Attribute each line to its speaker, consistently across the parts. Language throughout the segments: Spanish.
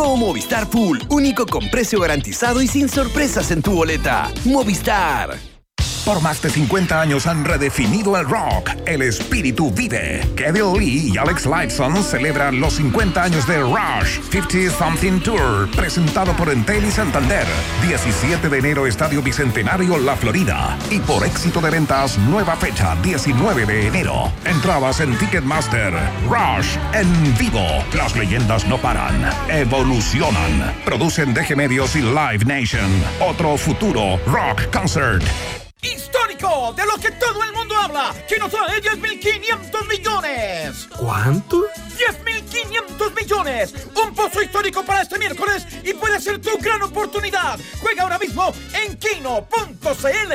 Speaker 1: Nuevo Movistar Full, único con precio garantizado y sin sorpresas en tu boleta. Movistar.
Speaker 2: Por más de 50 años han redefinido el rock. El espíritu vive. Kevin Lee y Alex Lifeson celebran los 50 años de Rush 50 Something Tour, presentado por Entel y Santander. 17 de enero, Estadio Bicentenario, La Florida. Y por éxito de ventas, nueva fecha, 19 de enero. Entradas en Ticketmaster. Rush en vivo. Las leyendas no paran, evolucionan. Producen DG Medios y Live Nation. Otro futuro Rock Concert.
Speaker 3: ¡Histórico! De lo que todo el mundo habla, que nos trae 10.500 millones.
Speaker 4: ¿Cuánto?
Speaker 3: 10.500 millones. Un pozo histórico para este miércoles y puede ser tu gran oportunidad. Juega ahora mismo en kino.cl.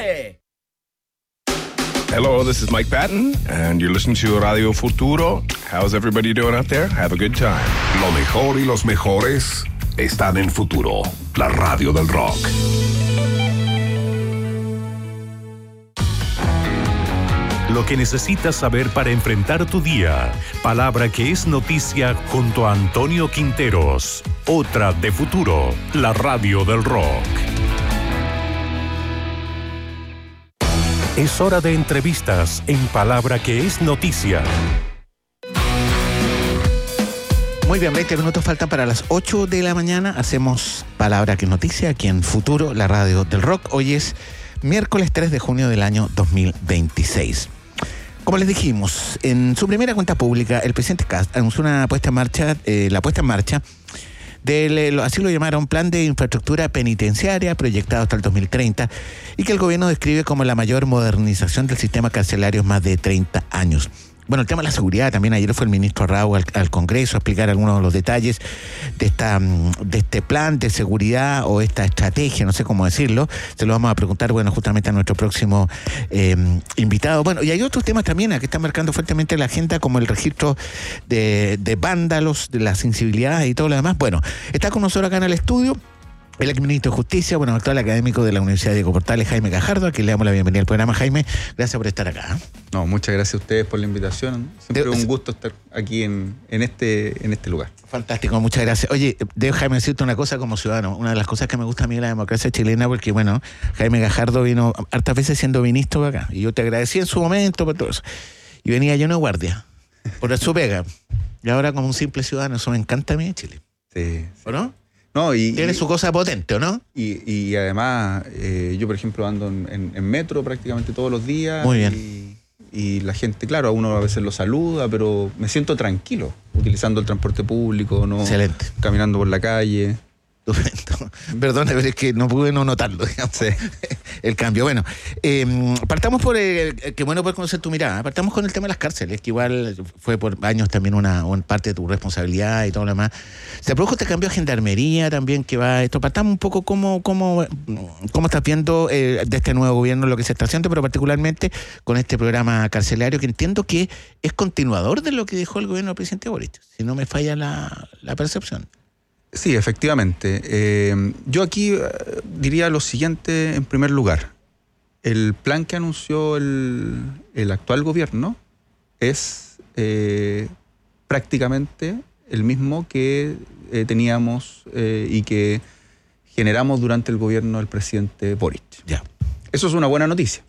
Speaker 5: Hello, this is Mike Patton, and you're listening to Radio Futuro. How's everybody doing out there? Have a good time.
Speaker 2: Lo mejor y los mejores están en Futuro, la radio del rock.
Speaker 6: Lo que necesitas saber para enfrentar tu día. Palabra que es noticia junto a Antonio Quinteros. Otra de Futuro, la radio del rock. Es hora de entrevistas en Palabra que es noticia.
Speaker 7: Muy bien, 20 minutos faltan para las 8 de la mañana. Hacemos Palabra que es noticia aquí en Futuro, la radio del rock. Hoy es miércoles 3 de junio del año 2026. Como les dijimos, en su primera cuenta pública, el presidente Kast anunció la puesta en marcha del, así lo llamaron, Plan de Infraestructura Penitenciaria proyectado hasta el 2030 y que el gobierno describe como la mayor modernización del sistema carcelario en más de 30 años. Bueno, el tema de la seguridad también. Ayer fue el ministro Raúl al Congreso a explicar algunos de los detalles de este plan de seguridad o esta estrategia, no sé cómo decirlo. Se lo vamos a preguntar, bueno, justamente a nuestro próximo invitado. Bueno, y hay otros temas también que están marcando fuertemente la agenda, como el registro de vándalos, de la sensibilidad y todo lo demás. Bueno, está con nosotros acá en el estudio el exministro de Justicia, bueno, actual académico de la Universidad Diego Portales, Jaime Gajardo, a quien le damos la bienvenida al programa. Jaime, gracias por estar acá.
Speaker 8: No, muchas gracias a ustedes por la invitación. Siempre es un gusto estar aquí en este lugar.
Speaker 7: Fantástico, muchas gracias. Oye, Jaime, decirte una cosa como ciudadano. Una de las cosas que me gusta a mí de la democracia chilena, porque, bueno, Jaime Gajardo vino hartas veces siendo ministro acá, y yo te agradecí en su momento por todo eso. Y venía lleno de guardia, por su pega. Y ahora como un simple ciudadano, eso me encanta a mí en Chile.
Speaker 8: Sí.
Speaker 7: ¿O no?
Speaker 8: No,
Speaker 7: tiene su cosa potente, ¿o no?
Speaker 8: Y además, yo por ejemplo ando en metro prácticamente todos los días.
Speaker 7: Muy bien.
Speaker 8: Y la gente, claro, a uno a veces lo saluda, pero me siento tranquilo utilizando el transporte público, ¿no?
Speaker 7: Excelente.
Speaker 8: Caminando por la calle.
Speaker 7: Estupendo. Perdón, pero es que no pude no notarlo, digamos, sí. El cambio. Bueno, partamos por, que bueno poder conocer tu mirada, partamos con el tema de las cárceles, que igual fue por años también una parte de tu responsabilidad y todo lo demás. Se produjo este cambio de gendarmería también que va esto. Partamos un poco cómo estás viendo de este nuevo gobierno lo que se está haciendo, pero particularmente con este programa carcelario, que entiendo que es continuador de lo que dejó el gobierno del presidente Boric, si no me falla la percepción.
Speaker 8: Sí, efectivamente. Yo aquí diría lo siguiente en primer lugar. El plan que anunció el actual gobierno es prácticamente el mismo que teníamos y que generamos durante el gobierno del presidente Boric.
Speaker 7: Ya.
Speaker 8: Eso es una buena noticia.